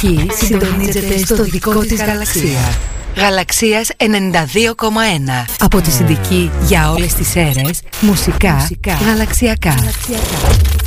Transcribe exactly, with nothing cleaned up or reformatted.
Συνδική συντονίζεται στο δικό της γαλαξία. Γαλαξίας ενενήντα δύο κόμμα ένα. Από τη Συνδική για όλες τις αίρες, μουσικά, μουσικά γαλαξιακά. γαλαξιακά.